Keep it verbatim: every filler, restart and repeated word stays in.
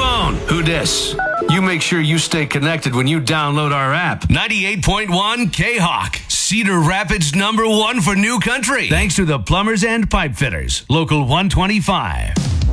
phone. Who dis? You make sure you stay connected when you download our app. ninety-eight point one K-Hawk. Cedar Rapids number one for new country. Thanks to the Plumbers and Pipe Fitters. Local one twenty-five.